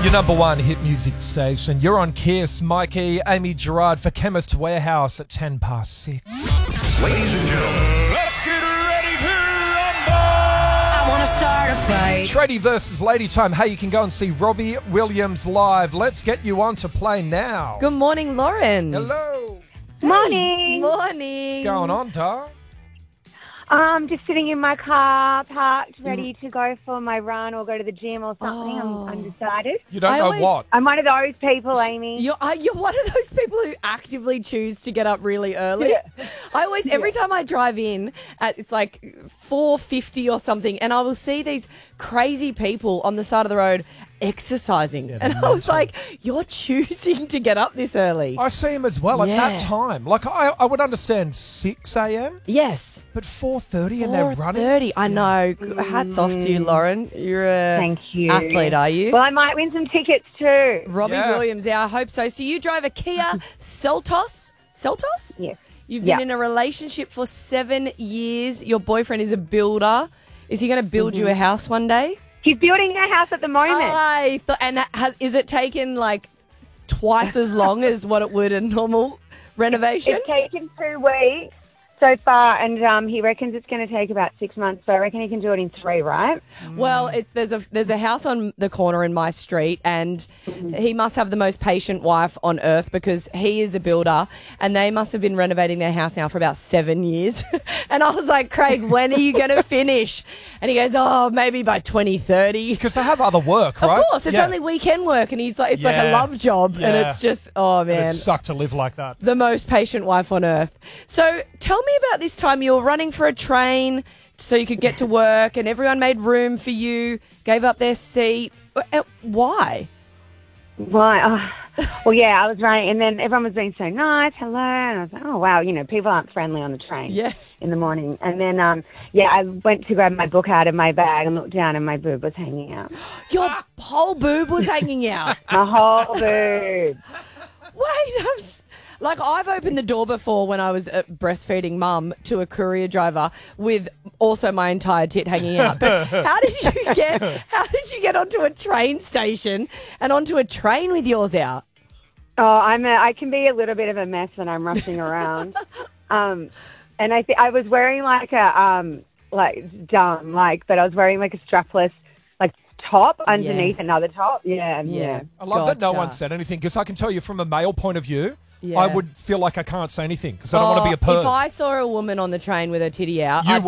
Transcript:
Your number one hit music station. You're on Kiss. Mikey, Amy Gerard for Chemist Warehouse at 6:10. Ladies and gentlemen, let's get ready to rumble! I want to start a fight. Tradie versus Lady Time. Hey, you can go and see Robbie Williams live. Let's get you on to play now. Good morning, Lauren. Hello. Morning. Morning. What's going on, Dar? Just sitting in my car, parked, ready to go for my run or go to the gym or something. I'm undecided. You don't know what? I'm one of those people, Amy. You're one of those people who actively choose to get up really early. Yeah. I always, every time I drive in, it's like 4:50 or something, and I will see these crazy people on the side of the road exercising. Yeah, and I was like, you're choosing to get up this early. I see him as well at that Yeah. time. Like, I would understand 6 a.m., Yes. but 4:30 and they're running? 4:30. I know. Hats off to you, Lauren. You're a Thank you. athlete, are you? Well, I might win some tickets too. Robbie Yeah. Williams, yeah, I hope so. So you drive a Kia Seltos? Seltos? Yes. You've Yeah. been in a relationship for 7 years. Your boyfriend is a builder. Is he going to build you a house one day? He's building a house at the moment. Is it taken like twice as long as what it would a normal renovation? It's taken 2 weeks so far, and he reckons it's going to take about 6 months. So I reckon he can do it in 3, right? Well, there's a house on the corner in my street, and he must have the most patient wife on earth because he is a builder, and they must have been renovating their house now for about 7 years. And I was like, Craig, when are you going to finish? And he goes, oh, maybe by 2030. Because they have other work, right? Of course, it's Yeah. only weekend work, and he's like, it's like a Yeah. love job, and Yeah. it's just, oh And man, it sucked to live like that. the most patient wife on earth. So tell me about this time you were running for a train so you could get to work, and everyone made room for you, gave up their seat. Why? Right. Well, yeah, I was running, and then everyone was being so nice, hello, and I was like, oh, wow, people aren't friendly on the train Yeah. in the morning. And then, I went to grab my book out of my bag and looked down, and my boob was hanging out. Your whole boob was hanging out. My whole boob. Wait, I've opened the door before when I was a breastfeeding mum to a courier driver with also my entire tit hanging out. But how did you get onto a train station and onto a train with yours out? Oh, I can be a little bit of a mess when I'm rushing around. And I was wearing but I was wearing like a strapless top underneath Yes. another top. Yeah. I love that no Gotcha. one said anything because I can tell you from a male point of view, Yeah. I would feel like I can't say anything because I don't want to be a perv. If I saw a woman on the train with her titty out, You I'd